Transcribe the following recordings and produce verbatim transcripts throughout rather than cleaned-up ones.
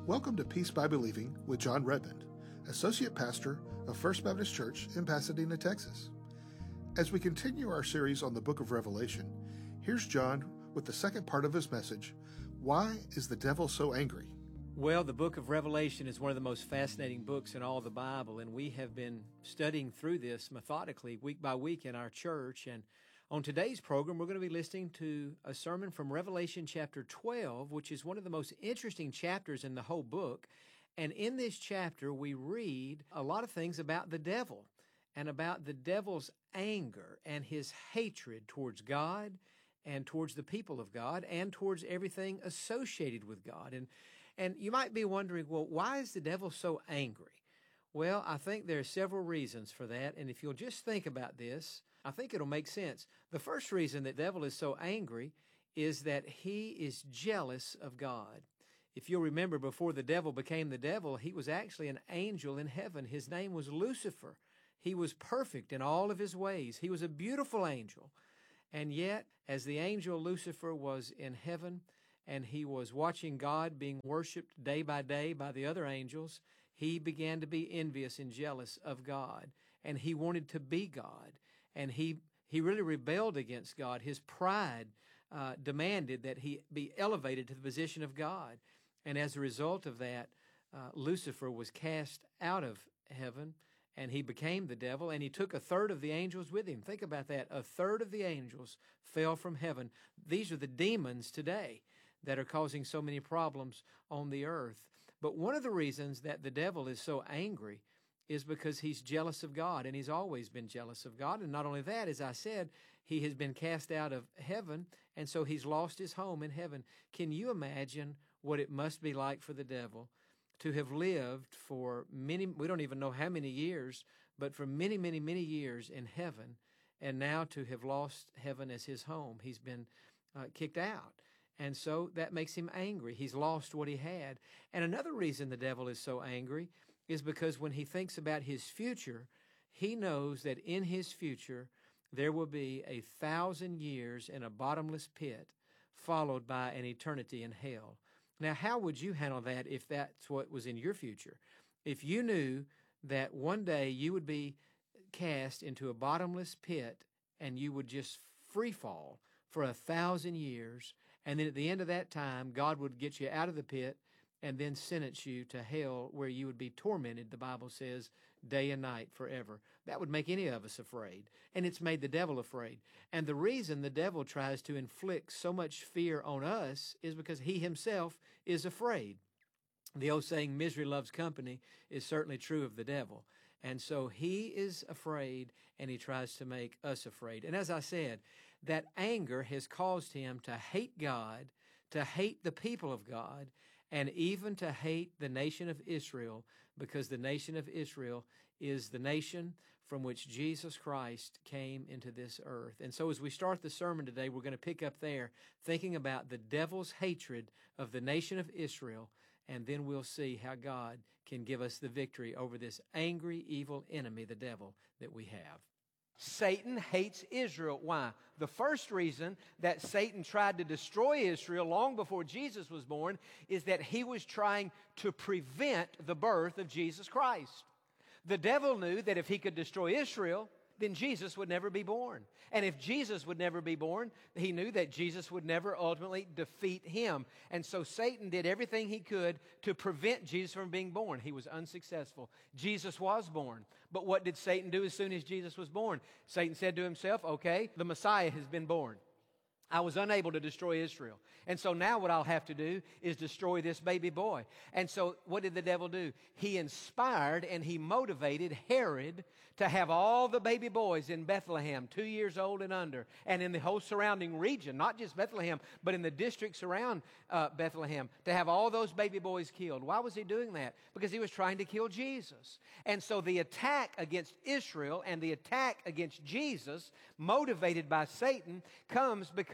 Welcome to Peace by Believing with John Redmond, Associate Pastor of First Baptist Church in Pasadena, Texas. As we continue our series on the book of Revelation, here's John with the second part of his message, Why is the Devil So Angry? Well, the book of Revelation is one of the most fascinating books in all of the Bible, and we have been studying through this methodically week by week in our church. And on today's program, we're going to be listening to a sermon from Revelation chapter twelve, which is one of the most interesting chapters in the whole book. And in this chapter, we read a lot of things about the devil and about the devil's anger and his hatred towards God and towards the people of God and towards everything associated with God. And and you might be wondering, well, why is the devil so angry? Well, I think there are several reasons for that, and if you'll just think about this, I think it'll make sense. The first reason that the devil is so angry is that he is jealous of God. If you'll remember, before the devil became the devil, he was actually an angel in heaven. His name was Lucifer. He was perfect in all of his ways. He was a beautiful angel. And yet, as the angel Lucifer was in heaven, and he was watching God being worshiped day by day by the other angels, he began to be envious and jealous of God, and he wanted to be God, and he he really rebelled against God. His pride uh, demanded that he be elevated to the position of God, and as a result of that, uh, Lucifer was cast out of heaven, and he became the devil, and he took a third of the angels with him. Think about that. A third of the angels fell from heaven. These are the demons today that are causing so many problems on the earth. But one of the reasons that the devil is so angry is because he's jealous of God, and he's always been jealous of God. And not only that, as I said, he has been cast out of heaven, and so he's lost his home in heaven. Can you imagine what it must be like for the devil to have lived for many, we don't even know how many years, but for many, many, many years in heaven, and now to have lost heaven as his home? He's been uh, kicked out. And so that makes him angry. He's lost what he had. And another reason the devil is so angry is because when he thinks about his future, he knows that in his future there will be a thousand years in a bottomless pit followed by an eternity in hell. Now, how would you handle that if that's what was in your future? If you knew that one day you would be cast into a bottomless pit and you would just free fall for a thousand years, and then at the end of that time, God would get you out of the pit and then sentence you to hell where you would be tormented, the Bible says, day and night forever. That would make any of us afraid, and it's made the devil afraid. And the reason the devil tries to inflict so much fear on us is because he himself is afraid. The old saying, misery loves company, is certainly true of the devil. And so he is afraid, and he tries to make us afraid. And as I said, that anger has caused him to hate God, to hate the people of God, and even to hate the nation of Israel, because the nation of Israel is the nation from which Jesus Christ came into this earth. And so as we start the sermon today, we're going to pick up there, thinking about the devil's hatred of the nation of Israel, and then we'll see how God can give us the victory over this angry, evil enemy, the devil, that we have. Satan hates Israel. Why? The first reason that Satan tried to destroy Israel long before Jesus was born is that he was trying to prevent the birth of Jesus Christ. The devil knew that if he could destroy Israel, then Jesus would never be born. And if Jesus would never be born, he knew that Jesus would never ultimately defeat him. And so Satan did everything he could to prevent Jesus from being born. He was unsuccessful. Jesus was born. But what did Satan do as soon as Jesus was born? Satan said to himself, okay, the Messiah has been born. I was unable to destroy Israel. And so now what I'll have to do is destroy this baby boy. And so what did the devil do? He inspired and he motivated Herod to have all the baby boys in Bethlehem, two years old and under, and in the whole surrounding region, not just Bethlehem, but in the districts around uh, Bethlehem, to have all those baby boys killed. Why was he doing that? Because he was trying to kill Jesus. And so the attack against Israel and the attack against Jesus, motivated by Satan, comes because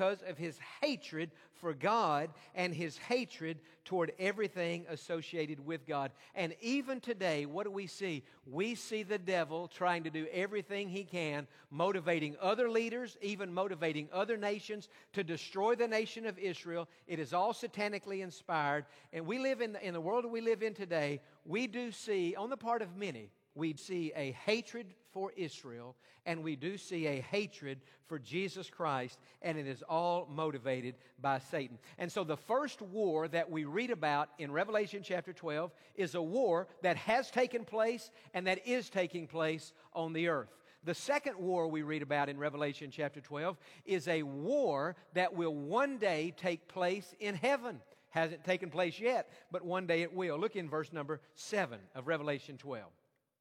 because of his hatred for God and his hatred toward everything associated with God. And even today, what do we see? We see the devil trying to do everything he can, motivating other leaders, even motivating other nations to destroy the nation of Israel. It is all satanically inspired. And we live in the, in the world we live in today, we do see, on the part of many, we see a hatred for Israel, and we do see a hatred for Jesus Christ, and it is all motivated by Satan. And so the first war that we read about in Revelation chapter twelve is a war that has taken place and that is taking place on the earth. The second war we read about in Revelation chapter twelve is a war that will one day take place in heaven. Hasn't taken place yet, but one day it will. Look in verse number seven of Revelation twelve.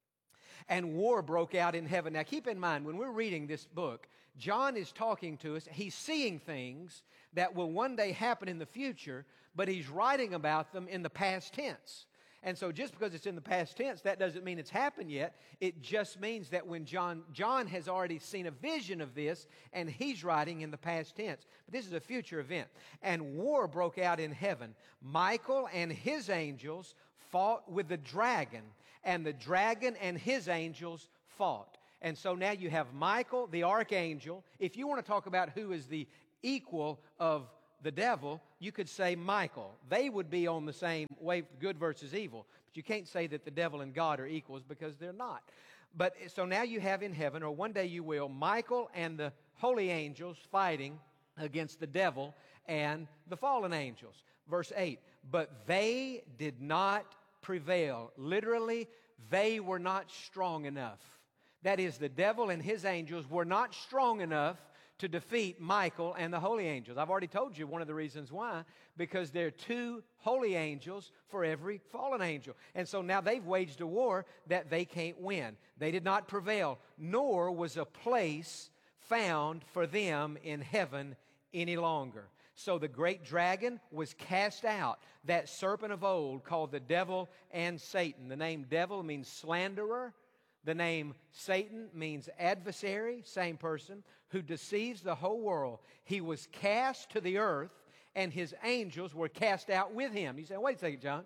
And war broke out in heaven. Now keep in mind, when we're reading this book, John is talking to us. He's seeing things that will one day happen in the future, but he's writing about them in the past tense. And so just because it's in the past tense, that doesn't mean it's happened yet. It just means that when John, John has already seen a vision of this, and he's writing in the past tense. But this is a future event. And war broke out in heaven. Michael and his angels fought with the dragon, and the dragon and his angels fought. And so now you have Michael, the archangel. If you want to talk about who is the equal of the devil, you could say Michael. They would be on the same wave, good versus evil. But you can't say that the devil and God are equals, because they're not. But so now you have in heaven, or one day you will, Michael and the holy angels fighting against the devil and the fallen angels. Verse eight, but they did not prevail. Literally, they were not strong enough. That is, the devil and his angels were not strong enough to defeat Michael and the holy angels. I've already told you one of the reasons why. Because there are two holy angels for every fallen angel. And so now they've waged a war that they can't win. They did not prevail, nor was a place found for them in heaven any longer. So the great dragon was cast out, that serpent of old called the devil and Satan. The name devil means slanderer. The name Satan means adversary, same person, who deceives the whole world. He was cast to the earth, and his angels were cast out with him. You say, wait a second, John.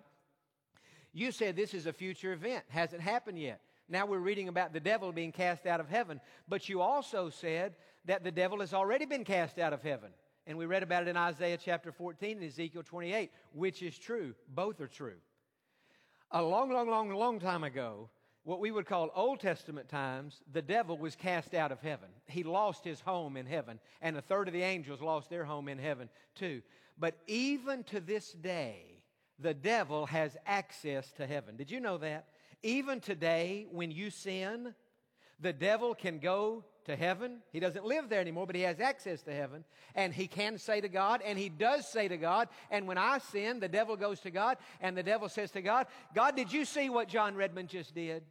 You said this is a future event. Hasn't happened yet. Now we're reading about the devil being cast out of heaven. But you also said that the devil has already been cast out of heaven. And we read about it in Isaiah chapter fourteen and Ezekiel twenty-eight, which is true. Both are true. A long, long, long, long time ago, what we would call Old Testament times, the devil was cast out of heaven. He lost his home in heaven, and a third of the angels lost their home in heaven too. But even to this day, the devil has access to heaven. Did you know that? Even today, when you sin, the devil can go to heaven. He doesn't live there anymore, but he has access to heaven. And he can say to God, and he does say to God. And when I sin, the devil goes to God, and the devil says to God, God, did you see what John Redmond just did?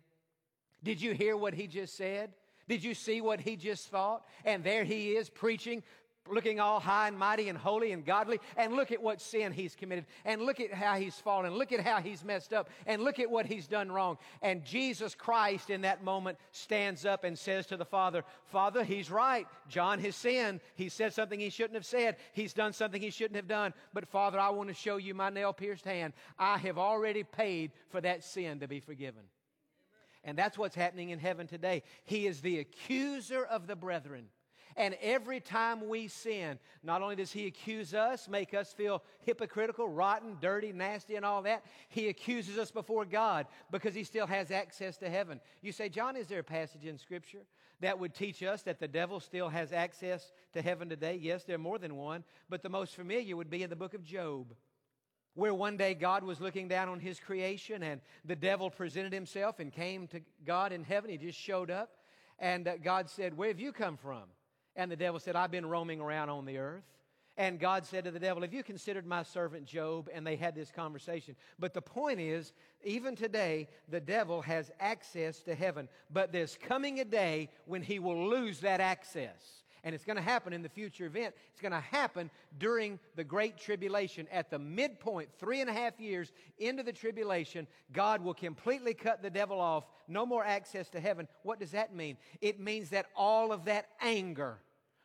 Did you hear what he just said? Did you see what he just thought? And there he is preaching, looking all high and mighty and holy and godly. And look at what sin he's committed. And look at how he's fallen. Look at how he's messed up. And look at what he's done wrong. And Jesus Christ in that moment stands up and says to the Father, Father, he's right. John has sinned. He said something he shouldn't have said. He's done something he shouldn't have done. But Father, I want to show you my nail-pierced hand. I have already paid for that sin to be forgiven. And that's what's happening in heaven today. He is the accuser of the brethren. And every time we sin, not only does he accuse us, make us feel hypocritical, rotten, dirty, nasty, and all that, he accuses us before God because he still has access to heaven. You say, John, is there a passage in Scripture that would teach us that the devil still has access to heaven today? Yes, there are more than one, but the most familiar would be in the book of Job, where one day God was looking down on his creation and the devil presented himself and came to God in heaven. He just showed up, and uh, God said, where have you come from? And the devil said, I've been roaming around on the earth. And God said to the devil, have you considered my servant Job? And they had this conversation. But the point is, even today, the devil has access to heaven. But there's coming a day when he will lose that access. And it's going to happen in the future event. It's going to happen during the Great Tribulation. At the midpoint, three and a half years into the tribulation, God will completely cut the devil off. No more access to heaven. What does that mean? It means that all of that anger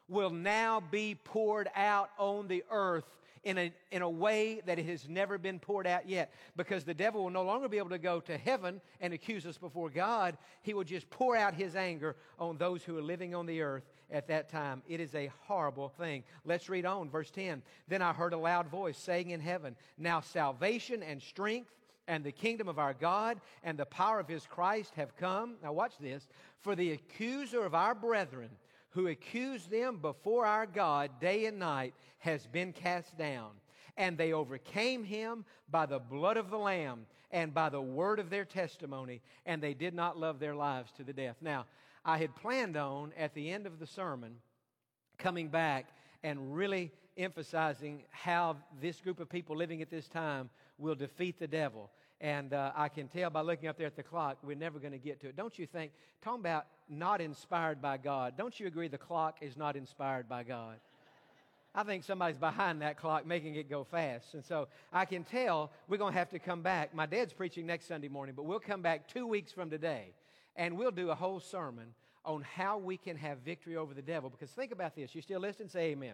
will now be poured out on the earth in a, in a way that it has never been poured out yet. Because the devil will no longer be able to go to heaven and accuse us before God. He will just pour out his anger on those who are living on the earth at that time. It is a horrible thing. Let's read on, verse ten. Then I heard a loud voice saying in heaven, now salvation and strength and the kingdom of our God and the power of his Christ have come. Now watch this. For the accuser of our brethren, who accused them before our God day and night, has been cast down. And they overcame him by the blood of the Lamb and by the word of their testimony, and they did not love their lives to the death. Now, I had planned on, at the end of the sermon, coming back and really emphasizing how this group of people living at this time will defeat the devil. And uh, I can tell by looking up there at the clock, we're never going to get to it. Don't you think? Talking about not inspired by God. Don't you agree the clock is not inspired by God? I think somebody's behind that clock making it go fast. And so I can tell we're going to have to come back. My dad's preaching next Sunday morning, but we'll come back two weeks from today. And we'll do a whole sermon on how we can have victory over the devil. Because think about this. You still listening? Say amen.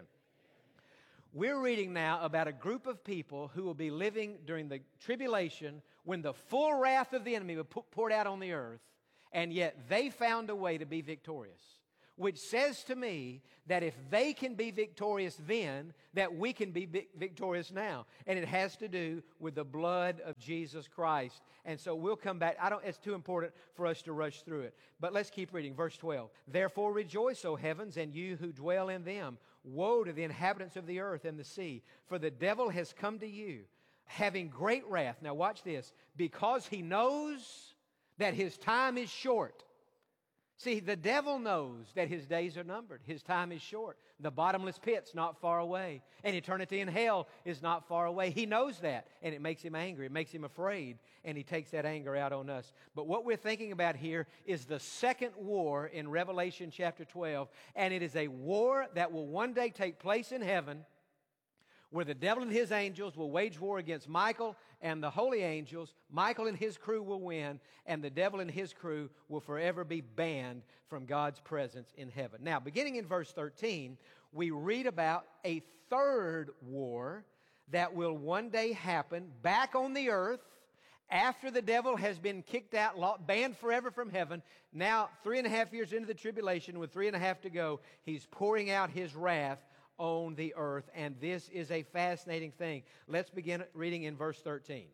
We're reading now about a group of people who will be living during the tribulation when the full wrath of the enemy will be poured out on the earth, and yet they found a way to be victorious. Which says to me that if they can be victorious then, that we can be victorious now. And it has to do with the blood of Jesus Christ. And so we'll come back. I don't, it's too important for us to rush through it. But let's keep reading. Verse twelve. Therefore rejoice, O heavens, and you who dwell in them. Woe to the inhabitants of the earth and the sea, for the devil has come to you, having great wrath. Now watch this. Because he knows that his time is short. See, the devil knows that his days are numbered. His time is short. The bottomless pit's not far away. And eternity in hell is not far away. He knows that, and it makes him angry. It makes him afraid, and he takes that anger out on us. But what we're thinking about here is the second war in Revelation chapter twelve, and it is a war that will one day take place in heaven, where the devil and his angels will wage war against Michael and the holy angels. Michael and his crew will win, and the devil and his crew will forever be banned from God's presence in heaven. Now, beginning in verse thirteen, we read about a third war that will one day happen back on the earth after the devil has been kicked out, banned forever from heaven. Now, three and a half years into the tribulation, with three and a half to go, he's pouring out his wrath on the earth, and this is a fascinating thing. Let's begin reading in verse thirteen.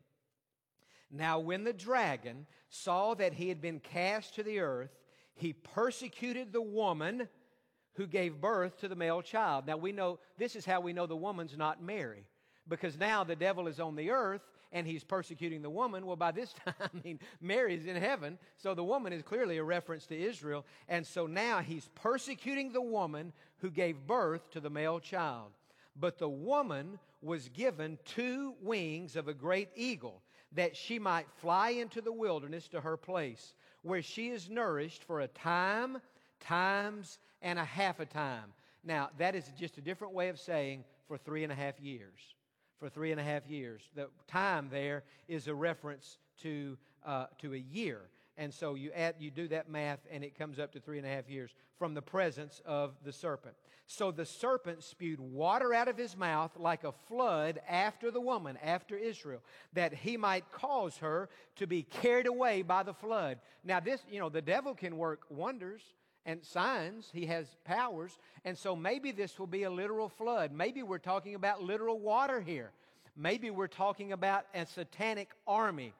Now when the dragon saw that he had been cast to the earth, he persecuted the woman who gave birth to the male child. Now we know, this is how we know the woman's not Mary, because now the devil is on the earth and he's persecuting the woman. Well, by this time, I mean, Mary's in heaven, so the woman is clearly a reference to Israel. And so now he's persecuting the woman who gave birth to the male child. But the woman was given two wings of a great eagle, that she might fly into the wilderness to her place, where she is nourished for a time, times, and a half a time. Now, that is just a different way of saying for three and a half years. For three and a half years. The time there is a reference to uh, to a year. And so you add, you do that math, and it comes up to three and a half years from the presence of the serpent. So the serpent spewed water out of his mouth like a flood after the woman, after Israel, that he might cause her to be carried away by the flood. Now this, you know, the devil can work wonders and signs. He has powers. And so maybe this will be a literal flood. Maybe we're talking about literal water here. Maybe we're talking about a satanic army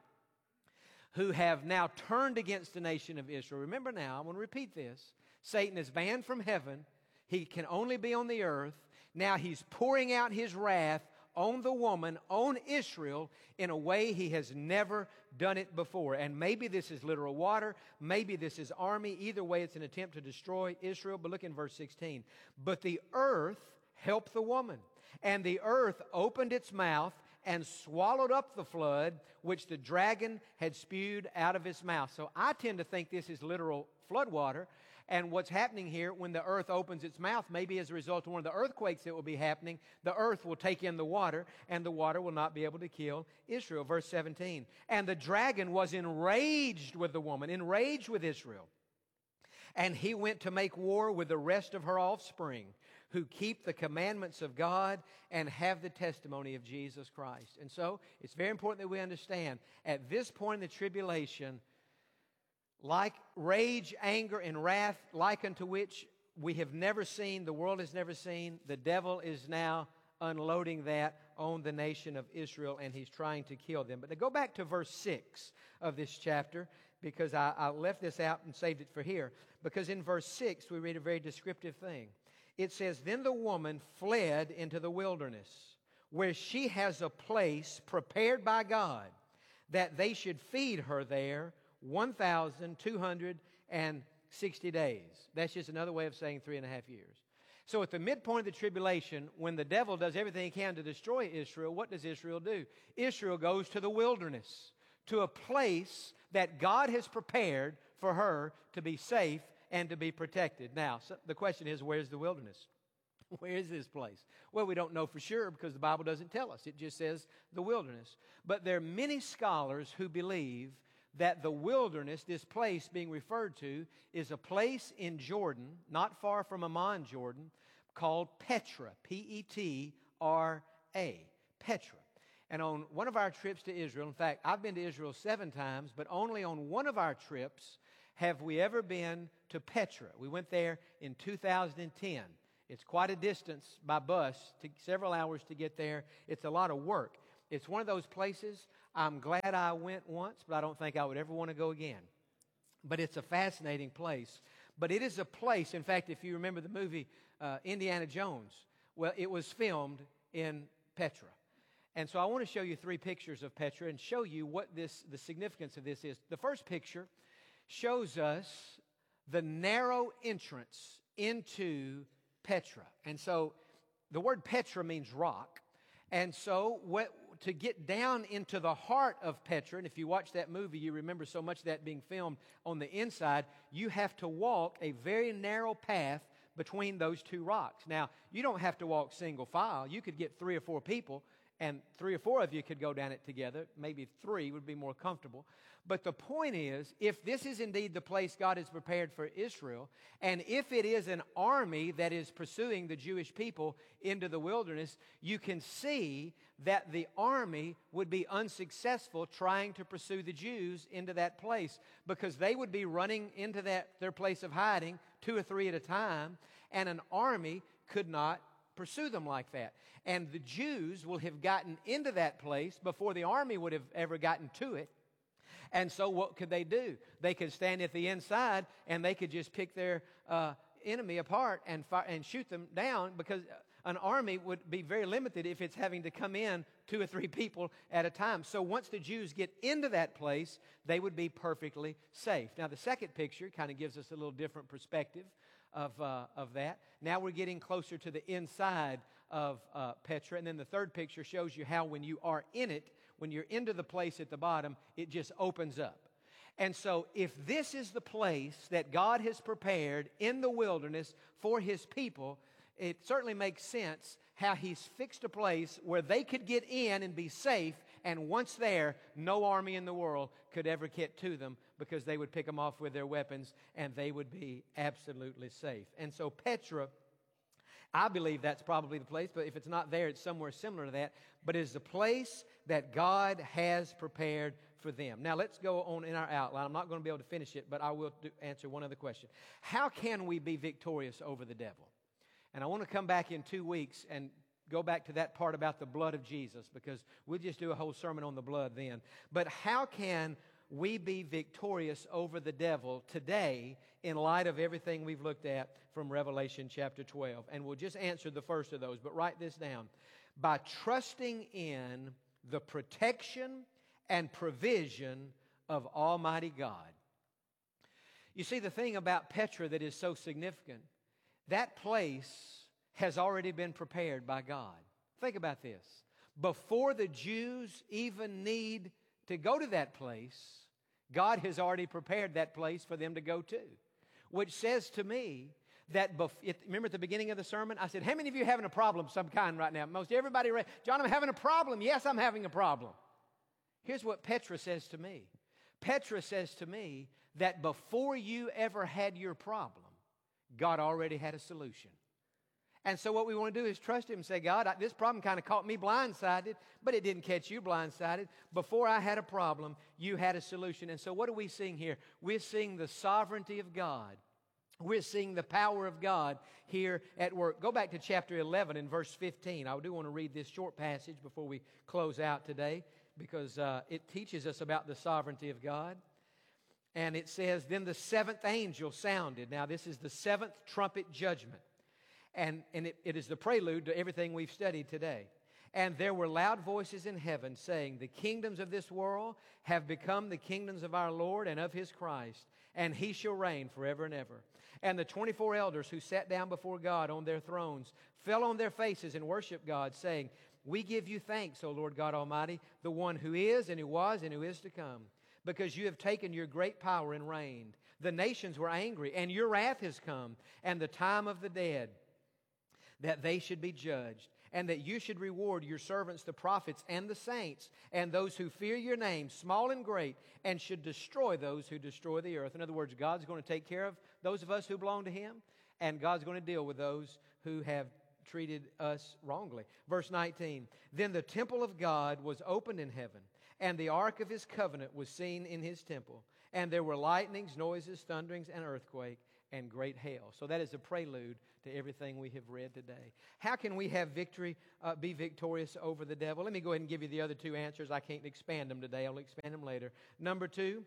who have now turned against the nation of Israel. Remember now, I want to repeat this. Satan is banned from heaven. He can only be on the earth. Now he's pouring out his wrath on the woman, on Israel, in a way he has never done it before. And maybe this is literal water. Maybe this is army. Either way, it's an attempt to destroy Israel. But look in verse sixteen. But the earth helped the woman, and the earth opened its mouth and swallowed up the flood which the dragon had spewed out of his mouth. So I tend to think this is literal flood water. And what's happening here, when the earth opens its mouth, maybe as a result of one of the earthquakes that will be happening, the earth will take in the water, and the water will not be able to kill Israel. Verse seventeen. And the dragon was enraged with the woman, enraged with Israel. And he went to make war with the rest of her offspring, who keep the commandments of God and have the testimony of Jesus Christ. And so it's very important that we understand at this point in the tribulation, like rage, anger, and wrath, like unto which we have never seen, the world has never seen, the devil is now unloading that on the nation of Israel, and he's trying to kill them. But to go back to verse six of this chapter, because I, I left this out and saved it for here, because in verse six we read a very descriptive thing. It says, "Then the woman fled into the wilderness, where she has a place prepared by God, that they should feed her there one thousand two hundred sixty days." That's just another way of saying three and a half years. So at the midpoint of the tribulation, when the devil does everything he can to destroy Israel, what does Israel do? Israel goes to the wilderness, to a place that God has prepared for her to be safe and to be protected. Now, so the question is, where's the wilderness? Where is this place? Well, we don't know for sure because the Bible doesn't tell us. It just says the wilderness. But there are many scholars who believe that the wilderness, this place being referred to, is a place in Jordan, not far from Amman, Jordan, called Petra, P E T R A, Petra. And on one of our trips to Israel, in fact, I've been to Israel seven times, but only on one of our trips have we ever been to Petra. We went there in two thousand ten. It's quite a distance by bus, to several hours to get there. It's a lot of work. It's one of those places I'm glad I went once, but I don't think I would ever want to go again. But it's a fascinating place. But it is a place, in fact, if you remember the movie uh, Indiana Jones, well, it was filmed in Petra. And so I want to show you three pictures of Petra and show you what this, the significance of this is. The first picture shows us the narrow entrance into Petra. And so the word Petra means rock. And so what, to get down into the heart of Petra, and if you watch that movie, you remember so much of that being filmed on the inside, you have to walk a very narrow path between those two rocks. Now, you don't have to walk single file. You could get three or four people, and three or four of you could go down it together. Maybe three would be more comfortable. But the point is, if this is indeed the place God has prepared for Israel, and if it is an army that is pursuing the Jewish people into the wilderness, you can see that the army would be unsuccessful trying to pursue the Jews into that place, because they would be running into that their place of hiding two or three at a time, and an army could not pursue them like that. And the Jews will have gotten into that place before the army would have ever gotten to it. And so what could they do? They could stand at the inside and they could just pick their uh, enemy apart and fire, and shoot them down, because an army would be very limited if it's having to come in two or three people at a time. So once the Jews get into that place, they would be perfectly safe. Now the second picture kind of gives us a little different perspective of, uh, of that. Now we're getting closer to the inside of uh, Petra. And then the third picture shows you how when you are in it, when you're into the place at the bottom, it just opens up. And so if this is the place that God has prepared in the wilderness for His people, it certainly makes sense how He's fixed a place where they could get in and be safe, and once there, no army in the world could ever get to them, because they would pick them off with their weapons and they would be absolutely safe. And so Petra, I believe that's probably the place, but if it's not there, it's somewhere similar to that. But it is the place that God has prepared for them. Now, let's go on in our outline. I'm not going to be able to finish it, but I will do, answer one other question. How can we be victorious over the devil? And I want to come back in two weeks and go back to that part about the blood of Jesus, because we'll just do a whole sermon on the blood then. But how can we be victorious over the devil today in light of everything we've looked at from Revelation chapter twelve? And we'll just answer the first of those, but write this down. By trusting in the protection and provision of Almighty God. You see, the thing about Petra that is so significant, that place has already been prepared by God. Think about this. Before the Jews even need to go to that place, God has already prepared that place for them to go to, which says to me that, bef- it, remember at the beginning of the sermon, I said, how many of you are having a problem of some kind right now? Most everybody, ra- John, I'm having a problem. Yes, I'm having a problem. Here's what Petra says to me. Petra says to me that before you ever had your problem, God already had a solution. And so what we want to do is trust Him and say, God, I, this problem kind of caught me blindsided, but it didn't catch you blindsided. Before I had a problem, you had a solution. And so what are we seeing here? We're seeing the sovereignty of God. We're seeing the power of God here at work. Go back to chapter eleven and verse fifteen. I do want to read this short passage before we close out today, because uh, it teaches us about the sovereignty of God. And it says, then the seventh angel sounded. Now this is the seventh trumpet judgment. And, and it, it is the prelude to everything we've studied today. And there were loud voices in heaven saying, the kingdoms of this world have become the kingdoms of our Lord and of His Christ, and He shall reign forever and ever. And the twenty-four elders who sat down before God on their thrones fell on their faces and worshiped God, saying, we give you thanks, O Lord God Almighty, the one who is and who was and who is to come, because you have taken your great power and reigned. The nations were angry, and your wrath has come, and the time of the dead, that they should be judged, and that you should reward your servants, the prophets and the saints, and those who fear your name, small and great, and should destroy those who destroy the earth. In other words, God's going to take care of those of us who belong to Him, and God's going to deal with those who have treated us wrongly. Verse nineteen, then the temple of God was opened in heaven, and the ark of His covenant was seen in His temple, and there were lightnings, noises, thunderings, and earthquake, and great hail. So that is a prelude to everything we have read today. How can we have victory, uh, be victorious over the devil? Let me go ahead and give you the other two answers. I can't expand them today. I'll expand them later. Number two,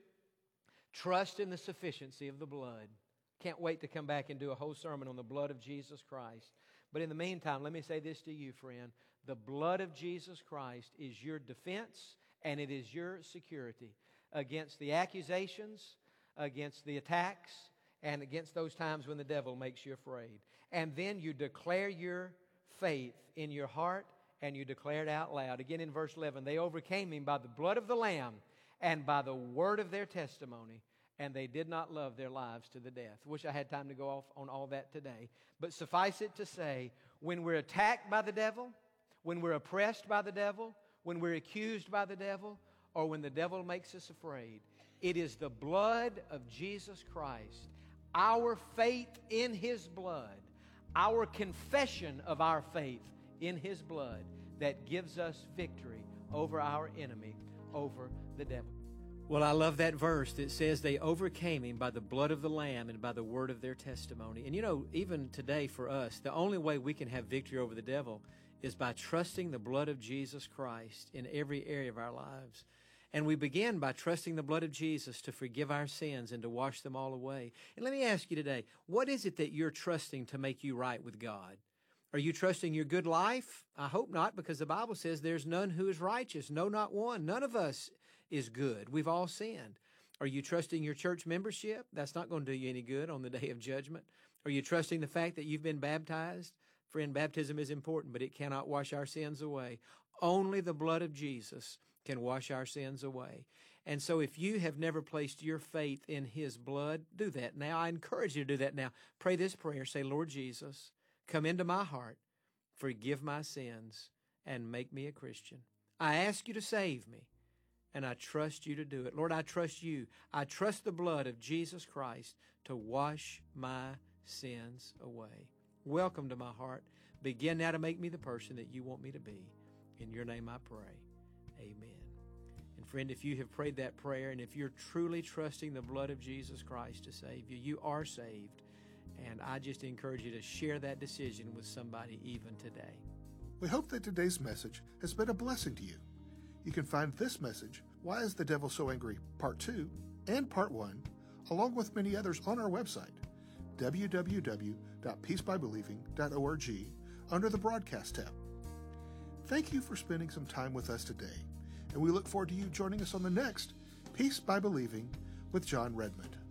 trust in the sufficiency of the blood. Can't wait to come back and do a whole sermon on the blood of Jesus Christ. But in the meantime, let me say this to you, friend. The blood of Jesus Christ is your defense, and it is your security against the accusations, against the attacks, and against those times when the devil makes you afraid. And then you declare your faith in your heart, and you declare it out loud. Again in verse eleven, they overcame Him by the blood of the Lamb and by the word of their testimony, and they did not love their lives to the death. Wish I had time to go off on all that today. But suffice it to say, when we're attacked by the devil, when we're oppressed by the devil, when we're accused by the devil, or when the devil makes us afraid, it is the blood of Jesus Christ, our faith in His blood, our confession of our faith in His blood, that gives us victory over our enemy, over the devil. Well, I love that verse that says they overcame Him by the blood of the Lamb and by the word of their testimony. And you know, even today for us, the only way we can have victory over the devil is by trusting the blood of Jesus Christ in every area of our lives. And we begin by trusting the blood of Jesus to forgive our sins and to wash them all away. And let me ask you today, what is it that you're trusting to make you right with God? Are you trusting your good life? I hope not, because the Bible says there's none who is righteous, no, not one. None of us is good. We've all sinned. Are you trusting your church membership? That's not going to do you any good on the day of judgment. Are you trusting the fact that you've been baptized? Friend, baptism is important, but it cannot wash our sins away. Only the blood of Jesus can wash our sins away. And so if you have never placed your faith in His blood, do that now. I encourage you to do that now. Pray this prayer. Say, Lord Jesus, come into my heart, forgive my sins, and make me a Christian. I ask you to save me, and I trust you to do it. Lord, I trust you. I trust the blood of Jesus Christ to wash my sins away. Welcome to my heart. Begin now to make me the person that you want me to be. In your name I pray. Amen. And friend, if you have prayed that prayer, and if you're truly trusting the blood of Jesus Christ to save you, you are saved. And I just encourage you to share that decision with somebody even today. We hope that today's message has been a blessing to you. You can find this message, Why is the Devil So Angry? Part two and Part one, along with many others on our website, w w w dot peace by believing dot org, under the Broadcast tab. Thank you for spending some time with us today, and we look forward to you joining us on the next Peace by Believing with John Redmond.